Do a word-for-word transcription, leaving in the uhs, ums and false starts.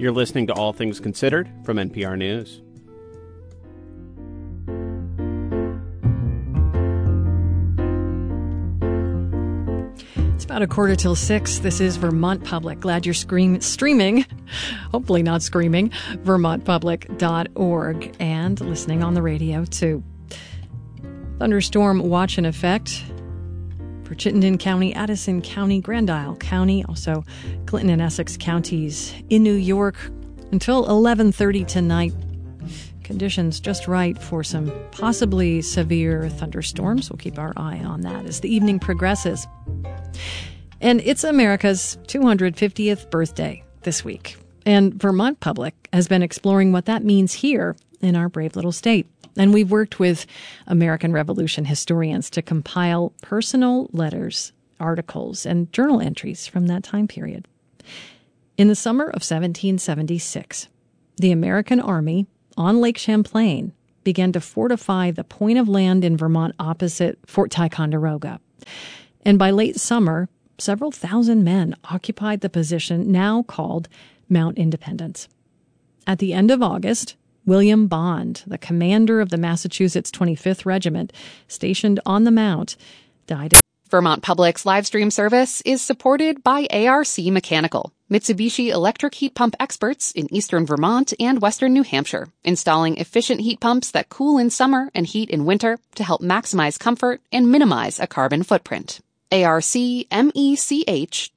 You're listening to All Things Considered from N P R News. It's about a quarter till six. This is Vermont Public. Glad you're scream- streaming, hopefully not screaming, vermont public dot org, and listening on the radio, too. Thunderstorm watch in effect for Chittenden County, Addison County, Grand Isle County, also Clinton and Essex counties in New York until eleven thirty tonight. Conditions just right for some possibly severe thunderstorms. We'll keep our eye on that as the evening progresses. And it's America's two hundred fiftieth birthday this week. And Vermont Public has been exploring what that means here in our brave little state. And we've worked with American Revolution historians to compile personal letters, articles, and journal entries from that time period. In the summer of seventeen seventy-six, the American Army on Lake Champlain began to fortify the point of land in Vermont opposite Fort Ticonderoga. And by late summer, several thousand men occupied the position now called Mount Independence. At the end of August, William Bond, the commander of the Massachusetts twenty-fifth Regiment, stationed on the Mount, died. Vermont Public's live stream service is supported by A R C Mechanical, Mitsubishi electric heat pump experts in eastern Vermont and western New Hampshire, installing efficient heat pumps that cool in summer and heat in winter to help maximize comfort and minimize a carbon footprint. A R C M E C H